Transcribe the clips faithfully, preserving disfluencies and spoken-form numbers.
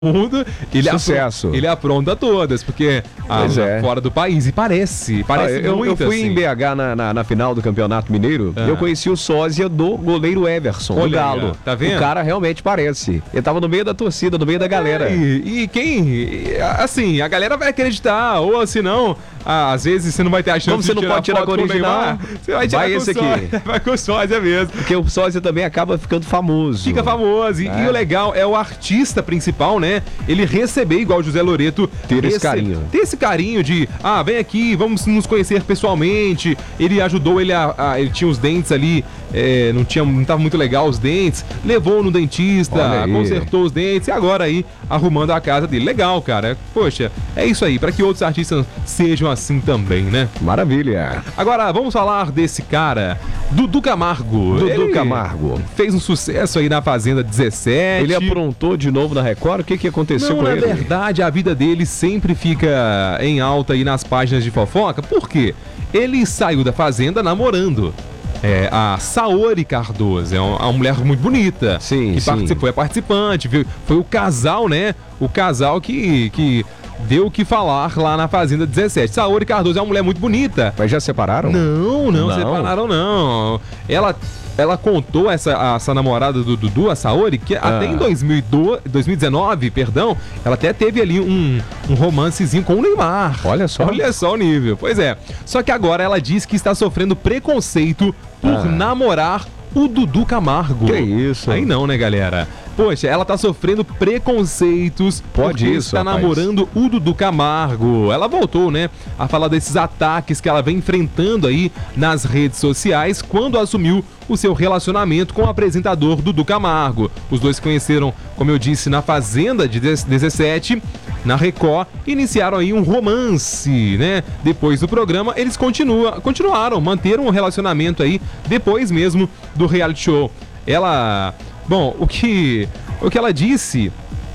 mundo, ele, Sucesso. apronta, ele apronta todas, porque ah, é. fora do país, e parece, parece ah, eu, muito eu fui assim. em B H na, na, na final do Campeonato Mineiro, ah. eu conheci o sósia do goleiro Everson, Olha, do Galo. Tá vendo? O cara realmente parece. Ele tava no meio da torcida, no meio da galera. É, e, e quem, assim, a galera vai acreditar, ou se não, ah, às vezes você não vai ter a chance Como de você não tirar pode tirar com o original, você vai tirar vai com esse o sósia, aqui. vai com o sósia mesmo. Porque o sósia também acaba ficando famoso. Fica famoso. E, é. e o legal é o artista principal, né? Ele receber, igual o José Loreto, ter esse carinho. Ter esse carinho de, ah, vem aqui, vamos nos conhecer pessoalmente. Ele ajudou ele a. a ele tinha os dentes ali, é, não tinha, não tava muito legal os dentes. Levou no dentista, consertou os dentes e agora aí arrumando a casa dele. Legal, cara. Poxa, é isso aí, para que outros artistas sejam assim também, né? Maravilha. Agora, vamos falar desse cara, Dudu Camargo. Dudu ele Camargo. Fez um sucesso aí na Fazenda dezessete. Ele aprontou de novo na Record? O que que aconteceu Não, com na ele? Na verdade, a vida dele sempre fica em alta aí nas páginas de fofoca. Por quê? Ele saiu da Fazenda namorando. É, a Saori Cardoso, é uma, uma mulher muito bonita. Sim, que sim. Participou, é participante. Viu? Foi o casal, né? O casal que... que deu o que falar lá na Fazenda dezessete. Saori Cardoso é uma mulher muito bonita. Mas já separaram? Não, não, não. separaram não. Ela, ela contou, essa, essa namorada do Dudu, a Saori, que ah. até em dois mil e doze, dois mil e dezenove, perdão, ela até teve ali um, um romancezinho com o Neymar. Olha só. Olha só o nível. Pois é. Só que agora ela diz que está sofrendo preconceito por ah. namorar o Dudu Camargo. Que isso? Aí não, né, galera? Poxa, ela tá sofrendo preconceitos Pode porque isso, está rapaz. namorando o Dudu Camargo. Ela voltou, né, a falar desses ataques que ela vem enfrentando aí nas redes sociais quando assumiu o seu relacionamento com o apresentador Dudu Camargo. Os dois se conheceram, como eu disse, na Fazenda de dezessete, na Record, iniciaram aí um romance, né? Depois do programa, eles continua, continuaram, manteram um relacionamento aí depois mesmo do reality show. Ela... Bom, o que, o que ela disse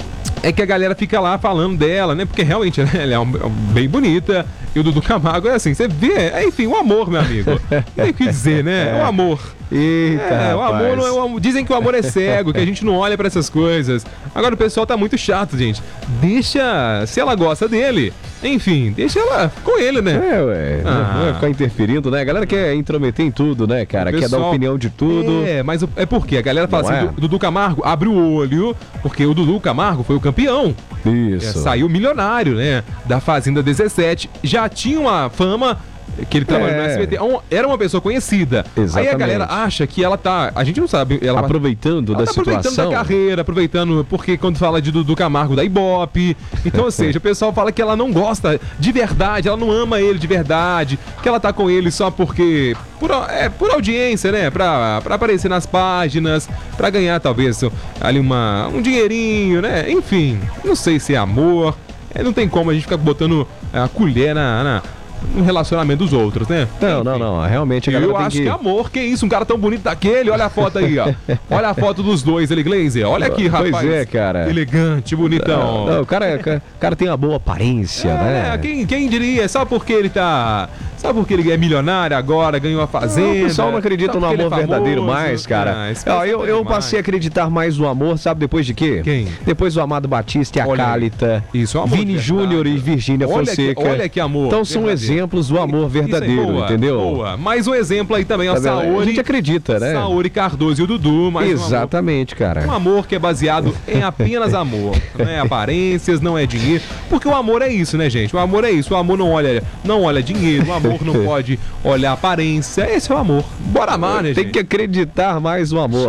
é que a galera fica lá falando dela, né? Porque realmente ela é um, bem bonita. E o Dudu Camargo é assim, você vê, é, enfim, o amor, meu amigo. Não tem o que dizer, né? É o amor. Eita, é, o amor não é o amor. Dizem que o amor é cego, que a gente não olha pra essas coisas. Agora o pessoal tá muito chato, gente. Deixa, se ela gosta dele, enfim, deixa ela com ele, né? É, ué. Ah. Não vai ficar interferindo, né? A galera quer intrometer em tudo, né, cara? Pessoal, quer dar opinião de tudo. É, mas é porque a galera fala não assim, é? o Dudu Camargo abre o olho, porque o Dudu Camargo foi o campeão. Isso. É, saiu milionário, né? Da Fazenda dezessete. Já tinha uma fama que ele trabalha é. no S B T. Era uma pessoa conhecida. Exatamente. Aí a galera acha que ela tá... A gente não sabe... Ela aproveitando ela da tá situação. Aproveitando da carreira, aproveitando... Porque quando fala de Dudu Camargo, da Ibope. Então, ou seja, o pessoal fala que ela não gosta de verdade, ela não ama ele de verdade, que ela tá com ele só porque... Por, é, por audiência, né? Pra, pra aparecer nas páginas, pra ganhar, talvez, ali uma, um dinheirinho, né? Enfim, não sei se é amor. É, não tem como a gente ficar botando a colher na... na no relacionamento dos outros, né? Não, não, não. Realmente a galera Eu tem acho que... que é amor. Que isso, um cara tão bonito daquele. Olha a foto aí, ó. Olha a foto dos dois ali, Glazer. Olha aqui, rapaz. Pois é, cara. Elegante, bonitão. Não, não, o cara, o cara tem uma boa aparência, é, né? Quem, quem diria? Só porque ele tá... Sabe porque ele é milionário agora, ganhou a fazenda? Não, o pessoal não acredita no amor é verdadeiro mais, cara. Ah, eu, eu passei a acreditar mais no amor, sabe depois de quê? Quem? Depois do Amado Batista e a olha, Cálita. Isso, o amor Vini Júnior e Virgínia olha Fonseca. Que, olha que amor. Então são verdadeiro. Exemplos do amor verdadeiro, boa, entendeu? Boa. Mais um exemplo aí também, ó, tá Saori. A gente acredita, né? Saori Cardoso e o Dudu. Mais exatamente, um amor, cara. Um amor que é baseado em apenas amor. Não é aparências, não é dinheiro. Porque o amor é isso, né, gente? O amor é isso. O amor não olha, não olha dinheiro. O amor não pode olhar aparência. Esse é o amor. Bora amar, né, gente? Tem que acreditar mais no amor.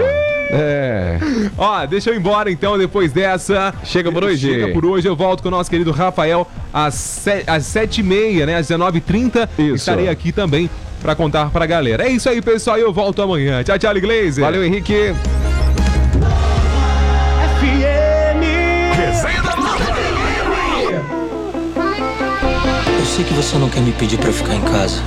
É. Ó, deixa eu ir embora então depois dessa. Chega por hoje. Chega por hoje. Eu volto com o nosso querido Rafael às, se... às sete e meia, né? Às dezenove e trinta. Estarei aqui também pra contar pra galera. É isso aí, pessoal. Eu volto amanhã. Tchau, tchau, Glazer. Valeu, Henrique. F M. Eu sei que você não quer me pedir pra ficar em casa,